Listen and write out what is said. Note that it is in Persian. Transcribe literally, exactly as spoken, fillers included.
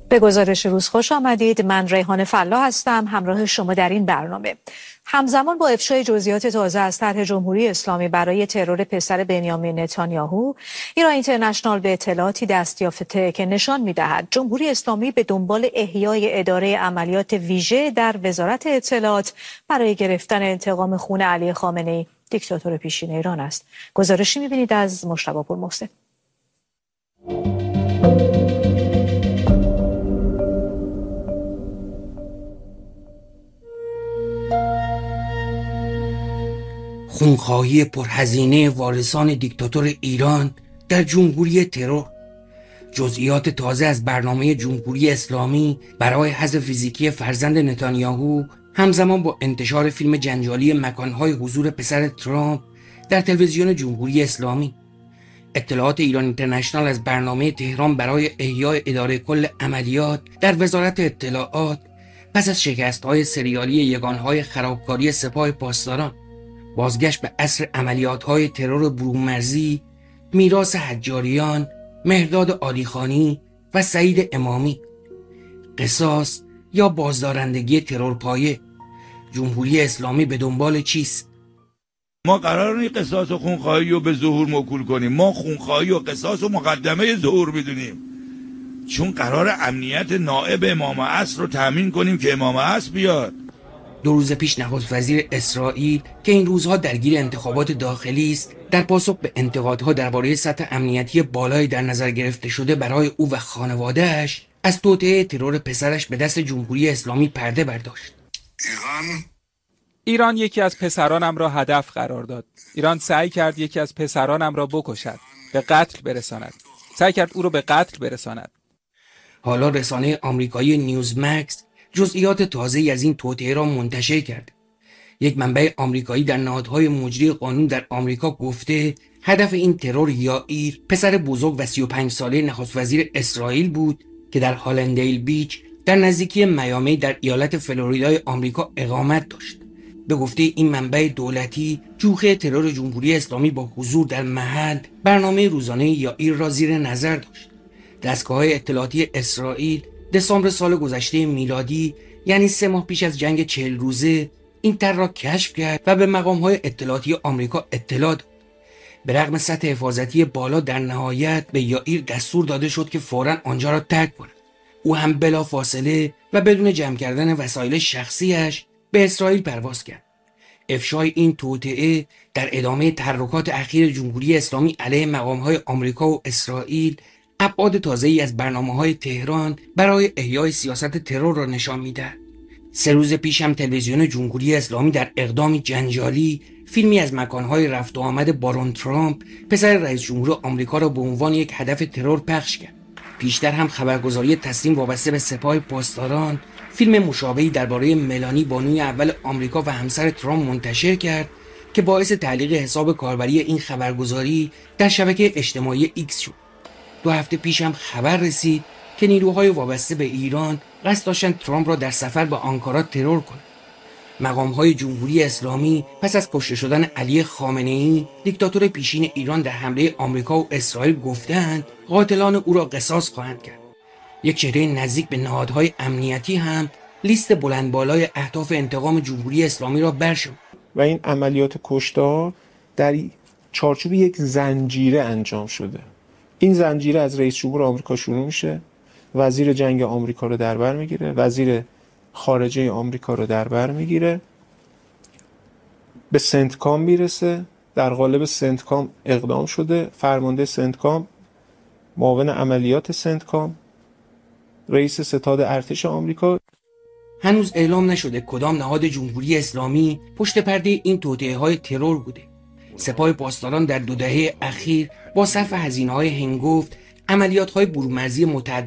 به گزارش روز خوش آمدید. من ریحان فلاح هستم همراه شما در این برنامه. همزمان با افشای جزئیات تازه از طرح جمهوری اسلامی برای ترور پسر بنیامین نتانیاهو، ایران اینترنشنال به اطلاعاتی دست یافته که نشان می‌دهد جمهوری اسلامی به دنبال احیای اداره عملیات ویژه در وزارت اطلاعات برای گرفتن انتقام خون علی خامنه‌ای، دیکتاتور پیشین ایران است. گزارشی می‌بینید از مجتبی پورمحسن. خونخواهی پرهزینه وارثان دیکتاتور ایران در جمهوری ترور. جزئیات تازه از برنامه جمهوری اسلامی برای حذف فیزیکی فرزند نتانیاهو همزمان با انتشار فیلم جنجالی مکانهای حضور پسر ترامپ در تلویزیون جمهوری اسلامی. اطلاعات ایران اینترنشنال از برنامه تهران برای احیای اداره کل عملیات در وزارت اطلاعات پس از شکست‌های سریالی یگانهای خرابکاری سپاه پاسداران، بازگشت به عصر عملیات‌های ترور برومرزی، میراث حجاریان، مهرداد عالیخانی و سعید امامی، قصاص یا بازدارندگی ترورپایه. جمهوری اسلامی به دنبال چیست؟ ما قرار نیست قصاص و خونخواهی رو به ظهور موکول کنیم. ما خونخواهی و قصاص و مقدمه ظهور میدونیم، چون قرار امنیت نائب امام عصر رو تامین کنیم که امام عصر بیاد. دو روز پیش نخست وزیر اسرائیل که این روزها درگیر انتخابات داخلی است، در پاسخ به انتقادها درباره سطح امنیتی بالایی در نظر گرفته شده برای او و خانواده‌اش، از توطئه ترور پسرش به دست جمهوری اسلامی پرده برداشت. ایران ایران یکی از پسرانم را هدف قرار داد. ایران سعی کرد یکی از پسرانم را بکشد، به قتل برساند. سعی کرد او را به قتل برساند. حالا رسانه آمریکایی نیوزمکس جزئیات تازه‌ای از این توطئه را منتشر کرد. یک منبع آمریکایی در نهادهای مجری قانون در آمریکا گفته هدف این ترور یائیر، پسر بزرگ و سی و پنج ساله نخست وزیر اسرائیل بود که در هالندیل بیچ در نزدیکی میامی در ایالت فلوریدای آمریکا اقامت داشت. به گفته این منبع دولتی، جوخه ترور جمهوری اسلامی با حضور در محل برنامه روزانه یائیر را زیر نظر داشت. دستگاه‌های اطلاعاتی اسرائیل دسامبر سال گذشته میلادی، یعنی سه ماه پیش از جنگ چهل روزه، این طرح را کشف کرد و به مقام‌های اطلاعاتی آمریکا اطلاع داد. به رغم سطح حفاظتی بالا، در نهایت به یائیر دستور داده شد که فوراً آنجا را ترک کند. او هم بلا فاصله و بدون جمع کردن وسایل شخصیش به اسرائیل پرواز کرد. افشای این توطئه در ادامه تحرکات اخیر جمهوری اسلامی علیه مقام‌های آمریکا و اسرائیل ابعاد تازه‌ای از برنامه‌های تهران برای احیای سیاست ترور را نشان می‌دهد. سه روز پیش هم تلویزیون جمهوری اسلامی در اقدامی جنجالی فیلمی از مکان‌های رفت و آمد بارون ترامپ، پسر رئیس جمهور آمریکا، را به عنوان یک هدف ترور پخش کرد. پیشتر هم خبرگزاری تسلیم وابسته به سپاه پاسداران فیلم مشابهی درباره ملانی، بانوی اول آمریکا و همسر ترامپ منتشر کرد که باعث تعلیق حساب کاربری این خبرگزاری در شبکه اجتماعی ایکس شد. دو هفته پیش هم خبر رسید که نیروهای وابسته به ایران قصد داشتند ترامپ را در سفر به آنکارا ترور کنند. مقام‌های جمهوری اسلامی پس از کشته شدن علی خامنه‌ای، دیکتاتور پیشین ایران، در حمله آمریکا و اسرائیل گفتند قاتلان او را قصاص خواهند کرد. یک چهره نزدیک به نهادهای امنیتی هم لیست بلند بالای اهداف انتقام جمهوری اسلامی را برشمرد و این عملیات کشتار در چارچوب یک زنجیره انجام شده. این زنجیره از رئیس جمهور آمریکا شروع میشه، وزیر جنگ آمریکا رو در بر میگیره، وزیر خارجه آمریکا رو در بر میگیره، به سنتکام میرسه. در قالب سنتکام اقدام شده، فرمانده سنتکام، معاون عملیات سنتکام، رئیس ستاد ارتش آمریکا. هنوز اعلام نشده کدام نهاد جمهوری اسلامی پشت پرده این توطئه‌های ترور بوده. سپاه پاسداران در دو دهه اخیر با صرف هزینه‌های هنگفت عملیات‌های برومرزی متعدد